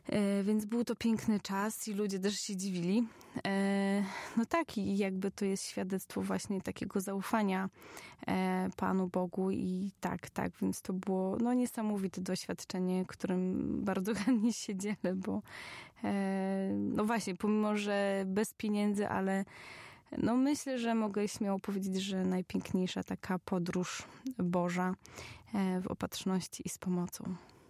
Więc był to piękny czas i ludzie też się dziwili. No tak, i jakby to jest świadectwo właśnie takiego zaufania Panu Bogu i tak, więc to było no niesamowite doświadczenie, którym bardzo chętnie się dzielę, bo no właśnie, pomimo, że bez pieniędzy, ale no myślę, że mogę śmiało powiedzieć, że najpiękniejsza taka podróż Boża w opatrzności i z pomocą.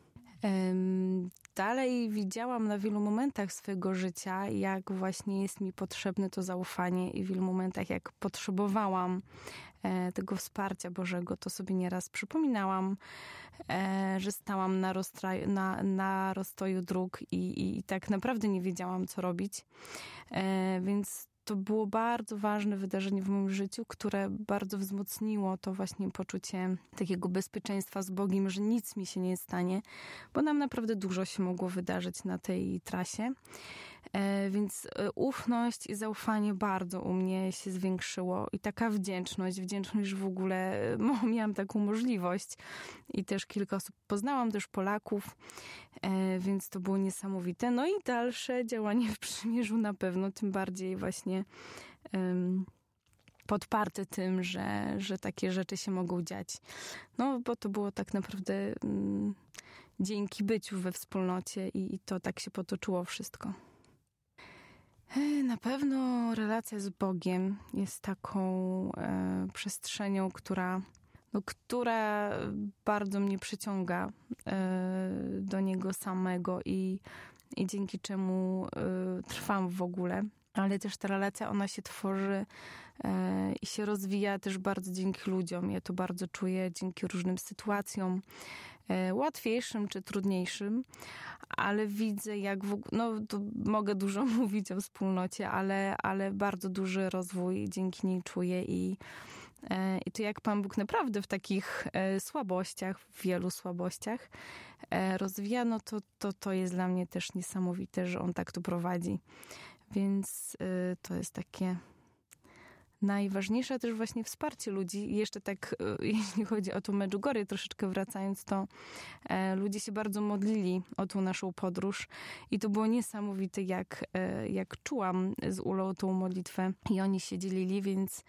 Dalej widziałam na wielu momentach swojego życia, jak właśnie jest mi potrzebne to zaufanie i w wielu momentach, jak potrzebowałam tego wsparcia Bożego, to sobie nieraz przypominałam, że stałam na rozstoju dróg i tak naprawdę nie wiedziałam, co robić. Więc to było bardzo ważne wydarzenie w moim życiu, które bardzo wzmocniło to właśnie poczucie takiego bezpieczeństwa z Bogiem, że nic mi się nie stanie, bo nam naprawdę dużo się mogło wydarzyć na tej trasie. Więc ufność i zaufanie bardzo u mnie się zwiększyło i taka wdzięczność, że w ogóle miałam taką możliwość i też kilka osób poznałam, też Polaków, więc to było niesamowite. No i dalsze działanie w przymierzu na pewno, tym bardziej właśnie podparte tym, że takie rzeczy się mogą dziać. No bo to było tak naprawdę dzięki byciu we wspólnocie i to tak się potoczyło wszystko. Na pewno relacja z Bogiem jest taką przestrzenią, która bardzo mnie przyciąga do Niego samego i dzięki czemu trwam w ogóle. Ale też ta relacja, ona się tworzy i się rozwija też bardzo dzięki ludziom. Ja to bardzo czuję dzięki różnym sytuacjom, łatwiejszym czy trudniejszym, ale widzę jak to mogę dużo mówić o wspólnocie, ale bardzo duży rozwój dzięki niej czuję i to jak Pan Bóg naprawdę w takich słabościach, w wielu słabościach rozwija, no to jest dla mnie też niesamowite, że On tak to prowadzi. Więc to jest takie najważniejsze też właśnie wsparcie ludzi. I jeszcze tak, jeśli chodzi o tą Medjugorje, troszeczkę wracając, to ludzie się bardzo modlili o tą naszą podróż i to było niesamowite, jak czułam z Ulą tą modlitwę i oni się dzielili, więc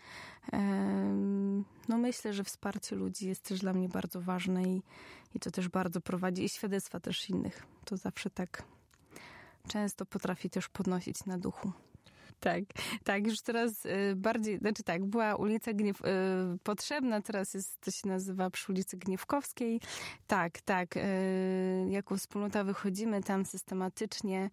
no myślę, że wsparcie ludzi jest też dla mnie bardzo ważne i to też bardzo prowadzi i świadectwa też innych. To zawsze tak często potrafi też podnosić na duchu. Tak, już teraz bardziej, była ulica Potrzebna, teraz to się nazywa przy ulicy Gniewkowskiej. Tak, jako wspólnota wychodzimy tam systematycznie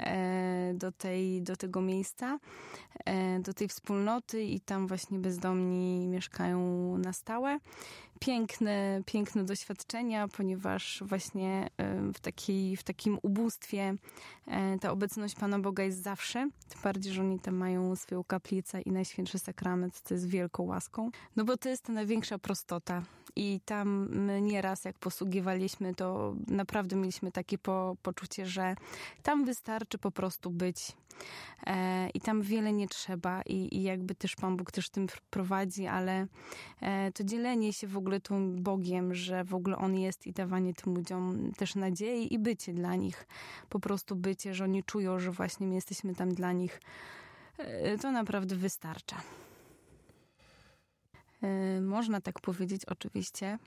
do tego miejsca, do tej wspólnoty i tam właśnie bezdomni mieszkają na stałe. Piękne doświadczenia, ponieważ właśnie w takim ubóstwie ta obecność Pana Boga jest zawsze, tym bardziej, że oni tam mają swoją kaplicę i Najświętszy Sakrament, to jest wielką łaską. No bo to jest ta największa prostota i tam my nieraz jak posługiwaliśmy, to naprawdę mieliśmy takie poczucie, że tam wystarczy po prostu być i tam wiele nie trzeba i jakby też Pan Bóg też tym prowadzi, ale to dzielenie się w ogóle tym Bogiem, że w ogóle On jest i dawanie tym ludziom też nadziei i bycie dla nich, po prostu bycie, że oni czują, że właśnie my jesteśmy tam dla nich, to naprawdę wystarcza. Można tak powiedzieć oczywiście.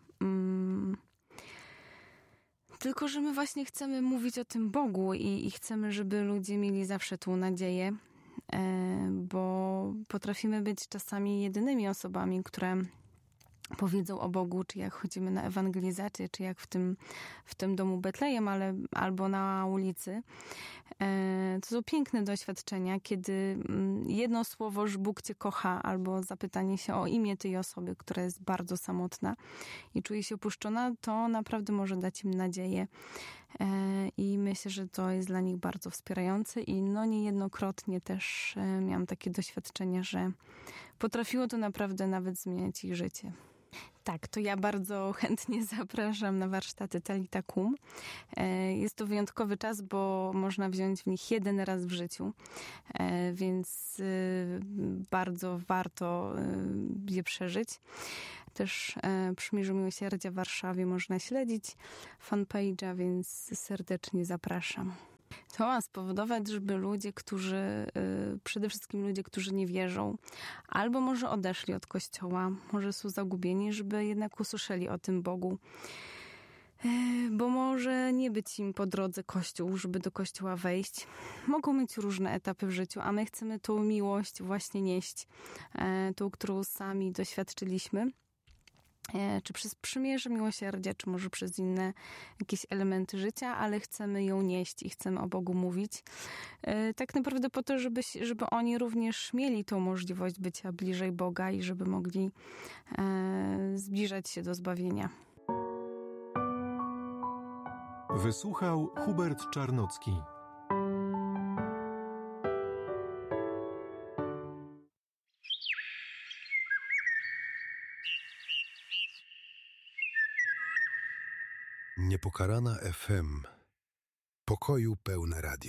Tylko, że my właśnie chcemy mówić o tym Bogu i chcemy, żeby ludzie mieli zawsze tą nadzieję, bo potrafimy być czasami jedynymi osobami, które powiedzą o Bogu, czy jak chodzimy na ewangelizację, czy jak w tym domu Betlejem, albo na ulicy. To są piękne doświadczenia, kiedy jedno słowo, że Bóg Cię kocha, albo zapytanie się o imię tej osoby, która jest bardzo samotna i czuje się opuszczona, to naprawdę może dać im nadzieję. I myślę, że to jest dla nich bardzo wspierające i niejednokrotnie też miałam takie doświadczenia, że potrafiło to naprawdę nawet zmieniać ich życie. Tak, to ja bardzo chętnie zapraszam na warsztaty Talita Kum. Jest to wyjątkowy czas, bo można wziąć w nich jeden raz w życiu, więc bardzo warto je przeżyć. Też Przymierzu Miłosierdzia w Warszawie można śledzić fanpage'a, więc serdecznie zapraszam. To ma spowodować, żeby ludzie, przede wszystkim ludzie, którzy nie wierzą, albo może odeszli od Kościoła, może są zagubieni, żeby jednak usłyszeli o tym Bogu. Bo może nie być im po drodze Kościół, żeby do Kościoła wejść. Mogą mieć różne etapy w życiu, a my chcemy tą miłość właśnie nieść, tą, którą sami doświadczyliśmy. Czy przez przymierze miłosierdzia, czy może przez inne jakieś elementy życia, ale chcemy ją nieść i chcemy o Bogu mówić. Tak naprawdę po to, żeby oni również mieli tą możliwość bycia bliżej Boga i żeby mogli zbliżać się do zbawienia. Wysłuchał Hubert Czarnocki. Niepokalana FM. Pokoju pełne radio.